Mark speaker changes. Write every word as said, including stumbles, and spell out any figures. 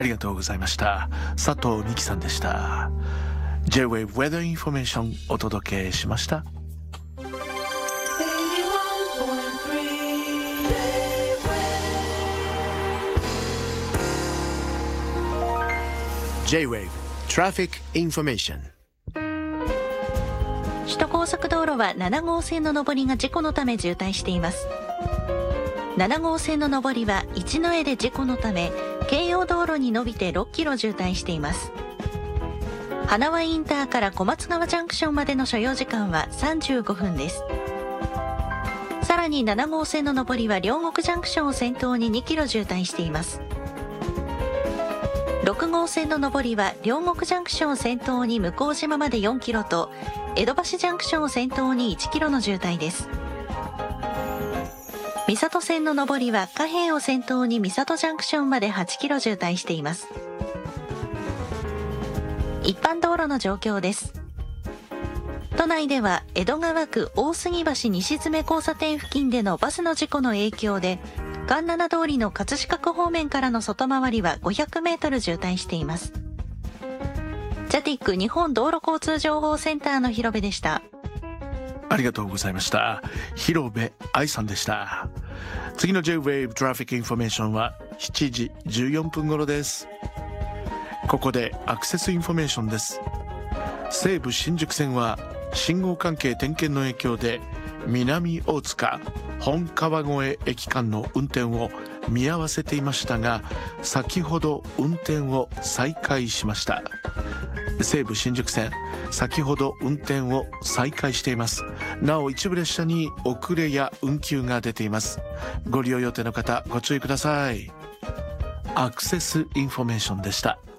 Speaker 1: ありがとうございました。佐藤美希さんでした。 J-Wave Weather Information お届けしました。
Speaker 2: J-Wave Traffic Information。
Speaker 3: 首都高速道路はなな号線の上りが事故のため渋滞しています。なな号線の上りは一の江で事故のため京葉道路に伸びてろっキロ渋滞しています。花輪インターから小松川ジャンクションまでの所要時間はさんじゅうごふんです。さらになな号線の上りは両国ジャンクションを先頭ににキロ渋滞しています。ろく号線の上りは両国ジャンクションを先頭に向島までよんキロと江戸橋ジャンクションを先頭にいちキロの渋滞です。三郷線の上りは貨幣を先頭に三郷ジャンクションまではちキロ渋滞しています。一般道路の状況です。都内では江戸川区大杉橋西詰交差点付近でのバスの事故の影響で環七通りの葛飾区方面からの外回りはごひゃくメートル渋滞しています。ジャティック日本道路交通情報センターの広部でした。
Speaker 1: ありがとうございました。広部愛さんでした。次の J-Wave Traffic Information はしちじじゅうよんぷん頃です。ここでアクセスインフォメーションです。西武新宿線は信号関係点検の影響で南大塚本川越駅間の運転を見合わせていましたが、先ほど運転を再開しました。西武新宿線先ほど運転を再開しています。なお一部列車に遅れや運休が出ています。ご利用予定の方ご注意ください。アクセスインフォメーションでした。